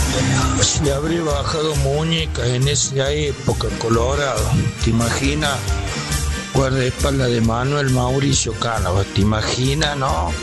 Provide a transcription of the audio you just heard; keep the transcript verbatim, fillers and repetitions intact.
Si habría bajado muñecas en esa época, Colorado. ¿Te imaginas? Guardaespaldas de Manuel Mauricio Cánava. ¿Te imaginas, no?